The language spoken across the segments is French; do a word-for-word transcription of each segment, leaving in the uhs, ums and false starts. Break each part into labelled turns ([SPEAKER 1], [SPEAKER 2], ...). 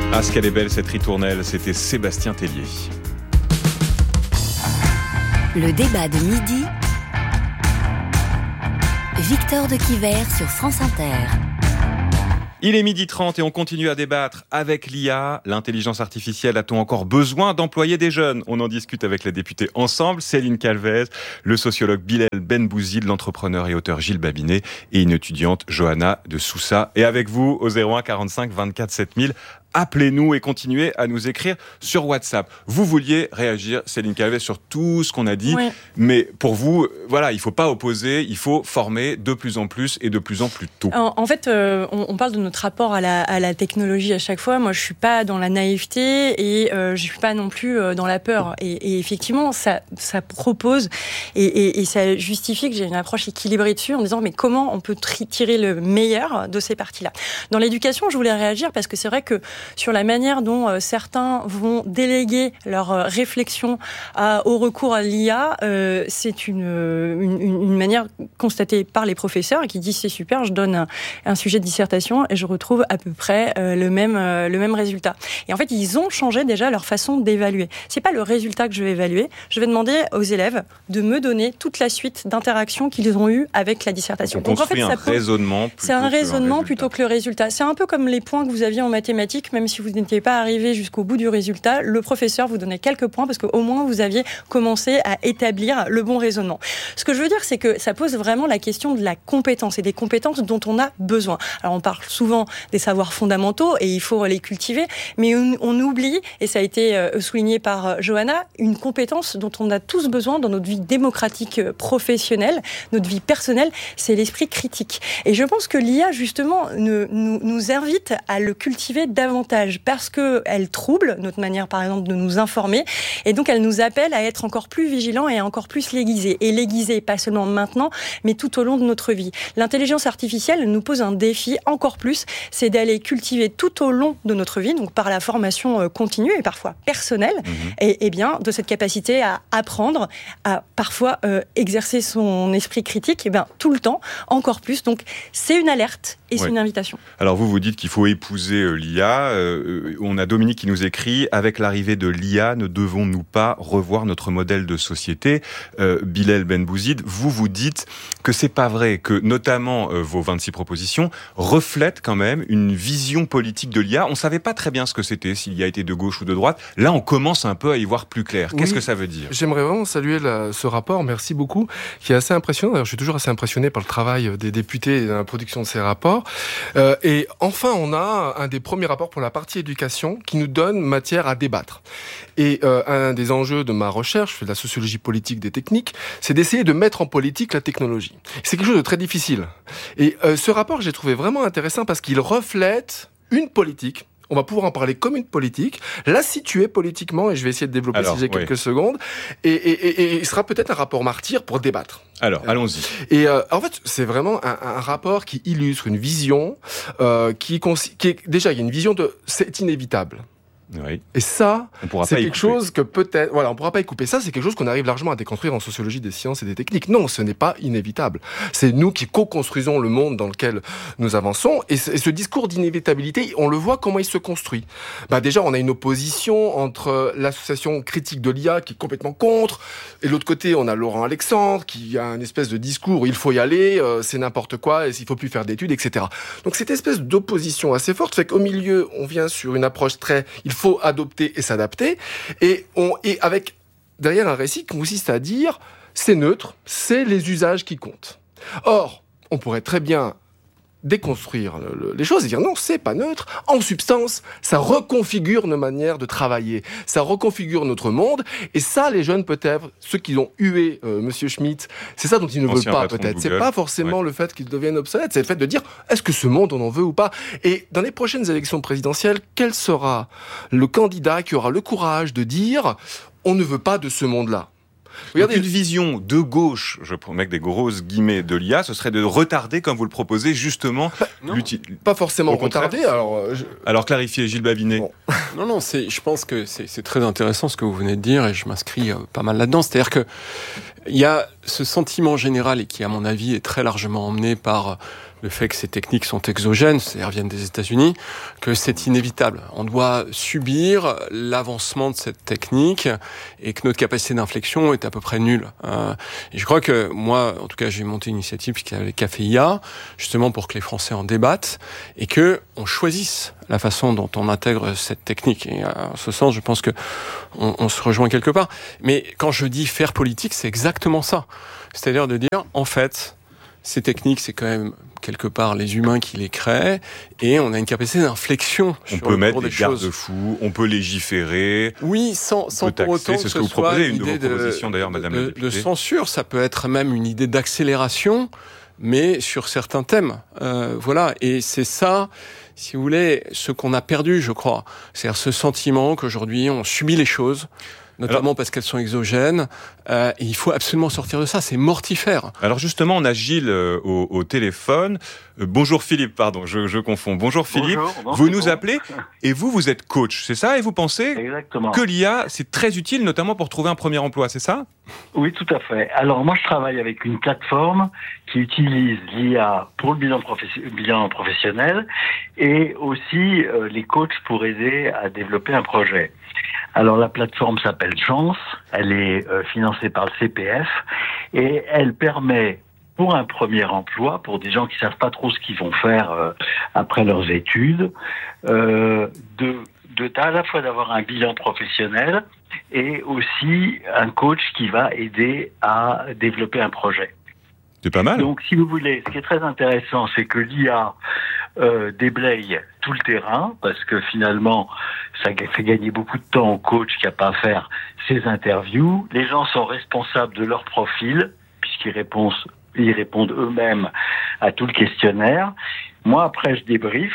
[SPEAKER 1] Ah, ce qu'elle est belle cette ritournelle, c'était Sébastien Tellier.
[SPEAKER 2] Le débat de midi, Victor de Quiver sur France Inter.
[SPEAKER 1] Il est midi trente et on continue à débattre avec l'I A. L'intelligence artificielle, a-t-on encore besoin d'employer des jeunes ? On en discute avec la députée Ensemble, Céline Calvez, le sociologue Bilal Benbouzid, l'entrepreneur et auteur Gilles Babinet et une étudiante Johanna de Sousa. Et avec vous au zéro un quarante-cinq vingt-quatre sept mille. Appelez-nous et continuez à nous écrire sur WhatsApp. Vous vouliez réagir, Céline Calvez, sur tout ce qu'on a dit, oui. Mais pour vous, voilà, il ne faut pas opposer, il faut former de plus en plus et de plus en plus tôt.
[SPEAKER 3] En, en fait, euh, on, on parle de notre rapport à la, à la technologie à chaque fois. Moi, je ne suis pas dans la naïveté et euh, je ne suis pas non plus euh, dans la peur. Et, et effectivement, ça, ça propose et, et, et ça justifie que j'ai une approche équilibrée dessus en disant mais comment on peut tri- tirer le meilleur de ces parties-là. Dans l'éducation, je voulais réagir parce que c'est vrai que sur la manière dont euh, certains vont déléguer leur euh, réflexion à, au recours à l'I A, euh, c'est une, une, une manière constatée par les professeurs qui disent c'est super, je donne un, un sujet de dissertation et je retrouve à peu près euh, le même euh, le même résultat. Et en fait, ils ont changé déjà leur façon d'évaluer. C'est pas le résultat que je vais évaluer, je vais demander aux élèves de me donner toute la suite d'interactions qu'ils ont eues avec la dissertation.
[SPEAKER 1] On Donc en fait, ça un peut... raisonnement.
[SPEAKER 3] C'est un raisonnement plutôt que le résultat. C'est un peu comme les points que vous aviez en mathématiques. Même si vous n'étiez pas arrivé jusqu'au bout du résultat, le professeur vous donnait quelques points parce qu'au moins vous aviez commencé à établir le bon raisonnement. Ce que je veux dire, c'est que ça pose vraiment la question de la compétence et des compétences dont on a besoin. Alors on parle souvent des savoirs fondamentaux et il faut les cultiver, mais on, on oublie, et ça a été souligné par Johanna, une compétence dont on a tous besoin dans notre vie démocratique professionnelle, notre vie personnelle, c'est l'esprit critique. Et je pense que l'I A, justement, nous, nous, nous invite à le cultiver davantage. Parce qu'elle trouble notre manière, par exemple, de nous informer. Et donc, elle nous appelle à être encore plus vigilants et encore plus l'aiguiser. Et l'aiguiser, pas seulement maintenant, mais tout au long de notre vie. L'intelligence artificielle nous pose un défi encore plus, c'est d'aller cultiver tout au long de notre vie, donc par la formation continue et parfois personnelle, mmh. et, et bien de cette capacité à apprendre, à parfois euh, exercer son esprit critique, et bien tout le temps, encore plus. Donc, c'est une alerte et ouais. c'est une invitation.
[SPEAKER 1] Alors, vous vous dites qu'il faut épouser euh, l'I A. Euh, on a Dominique qui nous écrit « Avec l'arrivée de l'I A, ne devons-nous pas revoir notre modèle de société ?» euh, Bilal Benbouzid, vous vous dites que c'est pas vrai, que notamment euh, vos vingt-six propositions reflètent quand même une vision politique de l'I A. On savait pas très bien ce que c'était, s'il y a été de gauche ou de droite. Là, on commence un peu à y voir plus clair. Qu'est-ce oui, que ça veut dire ?
[SPEAKER 4] J'aimerais vraiment saluer la, ce rapport, merci beaucoup, qui est assez impressionnant. D'ailleurs, je suis toujours assez impressionné par le travail des députés dans la production de ces rapports. Euh, et enfin, on a un des premiers rapports pour la partie éducation qui nous donne matière à débattre. Et euh, un des enjeux de ma recherche, je fais de la sociologie politique des techniques, c'est d'essayer de mettre en politique la technologie. C'est quelque chose de très difficile. Et euh, ce rapport, j'ai trouvé vraiment intéressant parce qu'il reflète une politique. On va pouvoir en parler comme une politique, la situer politiquement, et je vais essayer de développer Alors, si j'ai quelques oui. secondes, et, et, et, et il sera peut-être un rapport martyr pour débattre.
[SPEAKER 1] Alors, euh, allons-y.
[SPEAKER 4] Et euh, en fait, c'est vraiment un, un rapport qui illustre une vision, euh, qui, qui est, déjà, il y a une vision de « c'est inévitable ».
[SPEAKER 1] Oui.
[SPEAKER 4] Et ça, c'est quelque chose que peut-être... Voilà, on ne pourra pas y couper. Ça, c'est quelque chose qu'on arrive largement à déconstruire en sociologie des sciences et des techniques. Non, ce n'est pas inévitable. C'est nous qui co-construisons le monde dans lequel nous avançons. Et ce, et ce discours d'inévitabilité, on le voit comment il se construit. Bah, déjà, on a une opposition entre l'association critique de l'I A qui est complètement contre, et de l'autre côté, on a Laurent Alexandre qui a une espèce de discours où il faut y aller, euh, c'est n'importe quoi, et il ne faut plus faire d'études, et cetera. Donc cette espèce d'opposition assez forte fait qu'au milieu, on vient sur une approche très... Il faut adopter et s'adapter, et, on, et avec derrière un récit qui consiste à dire c'est neutre, c'est les usages qui comptent. Or, on pourrait très bien déconstruire le, le, les choses et dire non, c'est pas neutre. En substance, ça reconfigure nos manières de travailler, ça reconfigure notre monde, et ça, les jeunes peut-être, ceux qui ont hué euh, Monsieur Schmitt, c'est ça dont ils ne Ancien veulent pas peut-être. C'est pas forcément ouais. le fait qu'ils deviennent obsolètes, c'est le fait de dire est-ce que ce monde on en veut ou pas. Et dans les prochaines élections présidentielles, quel sera le candidat qui aura le courage de dire on ne veut pas de ce monde-là?
[SPEAKER 1] Regardez, une vision de gauche, je promets que des grosses guillemets de l'I A, ce serait de retarder, comme vous le proposez, justement l'utilité.
[SPEAKER 4] Pas forcément retarder, alors... Je...
[SPEAKER 1] Alors clarifier, Gilles Babinet.
[SPEAKER 5] Bon. Non, non, c'est, je pense que c'est, c'est très intéressant ce que vous venez de dire, et je m'inscris euh, pas mal là-dedans. C'est-à-dire que Il y a ce sentiment général, et qui, à mon avis, est très largement emmené par le fait que ces techniques sont exogènes, c'est-à-dire viennent des États-Unis, que c'est inévitable. On doit subir l'avancement de cette technique et que notre capacité d'inflexion est à peu près nulle. Euh, et je crois que moi, en tout cas, j'ai monté une initiative qui s'appelle Café I A, justement pour que les Français en débattent et que on choisisse la façon dont on intègre cette technique. Et en ce sens, je pense que on, on se rejoint quelque part. Mais quand je dis faire politique, c'est exactement ça. C'est-à-dire de dire, en fait, ces techniques, c'est quand même quelque part les humains qui les créent, et on a une capacité d'inflexion.
[SPEAKER 1] On
[SPEAKER 5] sur
[SPEAKER 1] peut
[SPEAKER 5] le
[SPEAKER 1] mettre
[SPEAKER 5] des
[SPEAKER 1] des garde-fous, on peut légiférer.
[SPEAKER 5] Oui, sans, sans pour autant
[SPEAKER 1] c'est
[SPEAKER 5] que
[SPEAKER 1] ce que
[SPEAKER 5] ce
[SPEAKER 1] vous
[SPEAKER 5] soit
[SPEAKER 1] proposez,
[SPEAKER 5] une
[SPEAKER 1] une de vos
[SPEAKER 5] idée
[SPEAKER 1] propositions d'ailleurs, Madame la
[SPEAKER 5] de,
[SPEAKER 1] députée.
[SPEAKER 5] de censure. Ça peut être même une idée d'accélération, mais sur certains thèmes. Euh, voilà, et c'est ça, si vous voulez, ce qu'on a perdu, je crois. C'est-à-dire ce sentiment qu'aujourd'hui on subit les choses, notamment alors, parce qu'elles sont exogènes, euh, et il faut absolument sortir de ça, c'est mortifère.
[SPEAKER 1] Alors justement, on a Gilles euh, au, au téléphone. Euh, bonjour Philippe, pardon, je, je confonds. Bonjour Philippe, bonjour, non, vous nous bon. appelez, et vous, vous êtes coach, c'est ça? Et vous pensez
[SPEAKER 6] Exactement.
[SPEAKER 1] que l'I A, c'est très utile, notamment pour trouver un premier emploi, c'est ça?
[SPEAKER 6] Oui, tout à fait. Alors moi, je travaille avec une plateforme qui utilise l'I A pour le bilan, professe- bilan professionnel, et aussi euh, les coachs pour aider à développer un projet. Alors la plateforme s'appelle Chance, elle est euh, financée par le C P F et elle permet pour un premier emploi, pour des gens qui savent pas trop ce qu'ils vont faire euh, après leurs études, euh, de, de à la fois d'avoir un bilan professionnel et aussi un coach qui va aider à développer un projet.
[SPEAKER 1] C'est pas mal.
[SPEAKER 6] Donc si vous voulez, ce qui est très intéressant, c'est que l'I A euh, déblaye tout le terrain, parce que finalement, ça fait gagner beaucoup de temps au coach qui n'a pas à faire ses interviews. Les gens sont responsables de leur profil, puisqu'ils répondent, ils répondent eux-mêmes à tout le questionnaire. Moi, après, je débriefe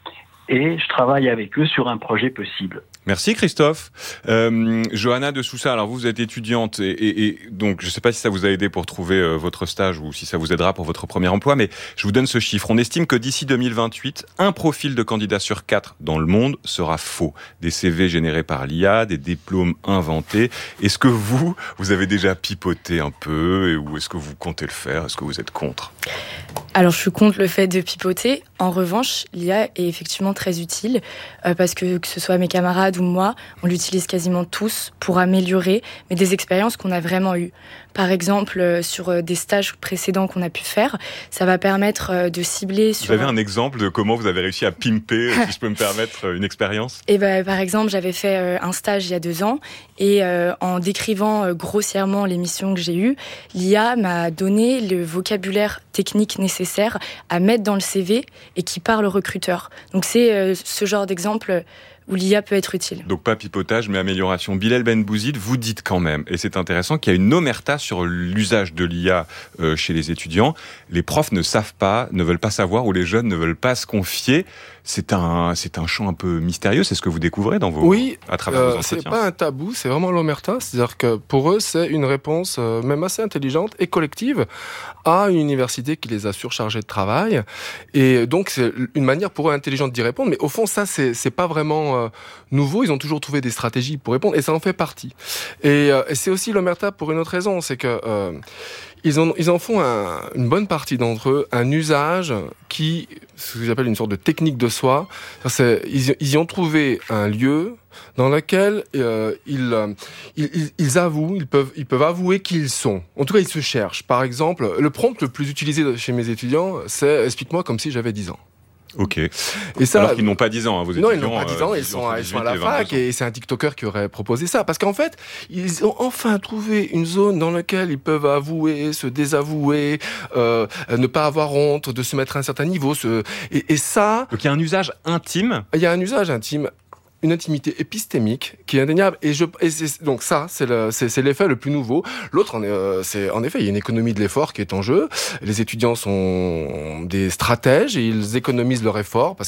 [SPEAKER 6] et je travaille avec eux sur un projet possible.
[SPEAKER 1] Merci Christophe. Euh, Johanna de Sousa, alors vous, vous êtes étudiante et, et, et donc je ne sais pas si ça vous a aidé pour trouver euh, votre stage ou si ça vous aidera pour votre premier emploi, mais je vous donne ce chiffre. On estime que d'ici deux mille vingt-huit, un profil de candidat sur quatre dans le monde sera faux. Des C V générés par l'I A, des diplômes inventés. Est-ce que vous, vous avez déjà pipoté un peu ou est-ce que vous comptez le faire? Est-ce que vous êtes contre?
[SPEAKER 7] Alors je suis contre le fait de pipoter. En revanche, l'I A est effectivement très utile euh, parce que que ce soit mes camarades ou moi, on l'utilise quasiment tous pour améliorer mais des expériences qu'on a vraiment eues. Par exemple, euh, sur euh, des stages précédents qu'on a pu faire, ça va permettre euh, de cibler sur...
[SPEAKER 1] Vous avez un exemple de comment vous avez réussi à pimper, si je peux me permettre, une expérience?
[SPEAKER 7] Et ben, par exemple, j'avais fait euh, un stage il y a deux ans et euh, en décrivant euh, grossièrement les missions que j'ai eues, l'I A m'a donné le vocabulaire technique nécessaire à mettre dans le C V et qui parle au recruteur. Donc c'est euh, ce genre d'exemple où l'I A peut être utile.
[SPEAKER 1] Donc pas pipotage, mais amélioration. Bilal Benbouzid, vous dites quand même, et c'est intéressant, qu'il y a une omerta sur l'usage de l'I A euh, chez les étudiants. Les profs ne savent pas, ne veulent pas savoir, ou les jeunes ne veulent pas se confier. C'est un, c'est un champ un peu mystérieux, c'est ce que vous découvrez dans vos,
[SPEAKER 4] oui,
[SPEAKER 1] à travers
[SPEAKER 4] euh,
[SPEAKER 1] vos entretiens.
[SPEAKER 4] C'est pas un tabou, c'est vraiment l'omerta. C'est-à-dire que pour eux, c'est une réponse euh, même assez intelligente et collective à une université qui les a surchargés de travail. Et donc, c'est une manière pour eux intelligente d'y répondre. Mais au fond, ça, c'est, c'est pas vraiment euh, nouveau. Ils ont toujours trouvé des stratégies pour répondre et ça en fait partie. Et, euh, et c'est aussi l'omerta pour une autre raison, c'est que euh, Ils en, ils en font un, une bonne partie d'entre eux un usage qui, ce que j'appelle une sorte de technique de soi. C'est, ils, ils y ont trouvé un lieu dans lequel euh, ils, ils, ils avouent, ils peuvent, ils peuvent avouer qui ils sont. En tout cas, ils se cherchent. Par exemple, le prompt le plus utilisé chez mes étudiants, c'est « explique-moi comme si j'avais dix ans ».
[SPEAKER 1] Ok.
[SPEAKER 4] Et ça,
[SPEAKER 1] alors qu'ils n'ont pas dix ans, hein, vos étudiants.
[SPEAKER 4] Non, ils n'ont pas dix ans, euh, ils, sont, ils sont à la fac et c'est un TikToker qui aurait proposé ça. Parce qu'en fait, ils ont enfin trouvé une zone dans laquelle ils peuvent avouer, se désavouer, euh, ne pas avoir honte, de se mettre à un certain niveau. Se... Et, et ça...
[SPEAKER 1] Donc il y a un usage intime.
[SPEAKER 4] Il y a un usage intime. Une intimité épistémique qui est indéniable. Et, je, et c'est, donc ça, c'est, le, c'est, c'est l'effet le plus nouveau. L'autre, euh, c'est en effet, il y a une économie de l'effort qui est en jeu. Les étudiants sont des stratèges et ils économisent leur effort parce qu'il y a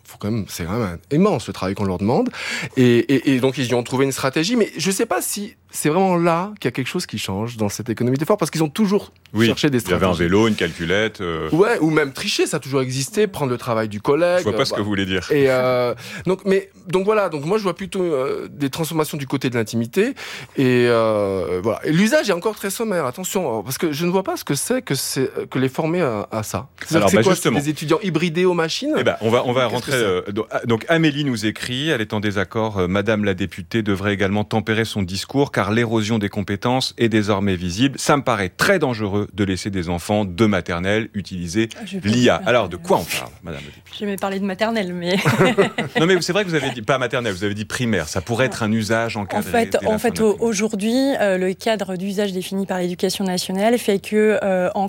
[SPEAKER 4] faut quand même, c'est quand même immense le travail qu'on leur demande. Et, et, et donc, ils y ont trouvé une stratégie. Mais je ne sais pas si c'est vraiment là qu'il y a quelque chose qui change dans cette économie d'effort, parce qu'ils ont toujours oui, cherché des stratégies.
[SPEAKER 1] Il y avait un vélo, une calculette. Euh...
[SPEAKER 4] Ouais, ou même tricher, ça a toujours existé, prendre le travail du collègue.
[SPEAKER 1] Je vois pas
[SPEAKER 4] euh,
[SPEAKER 1] ce bah, que vous voulez dire.
[SPEAKER 4] Et euh, donc, mais donc voilà, donc moi je vois plutôt euh, des transformations du côté de l'intimité. Et euh, voilà. Et l'usage est encore très sommaire. Attention, parce que je ne vois pas ce que c'est que c'est que les former à, à ça.
[SPEAKER 1] Alors,
[SPEAKER 4] c'est
[SPEAKER 1] bah,
[SPEAKER 4] quoi,
[SPEAKER 1] justement,
[SPEAKER 4] c'est des étudiants hybridés aux machines.
[SPEAKER 1] Eh ben, on va on va rentrer. Euh, donc Amélie nous écrit, elle est en désaccord. Euh, Madame la députée devrait également tempérer son discours, car l'érosion des compétences est désormais visible. Ça me paraît très dangereux de laisser des enfants de maternelle utiliser l'I A. Alors, de quoi on parle, Madame la députée ?
[SPEAKER 3] Je vais parler de maternelle, mais...
[SPEAKER 1] non, mais c'est vrai que vous avez dit, pas maternelle, vous avez dit primaire. Ça pourrait être un usage encadré.
[SPEAKER 3] En fait, en fait aujourd'hui, euh, le cadre d'usage défini par l'éducation nationale fait que, euh, en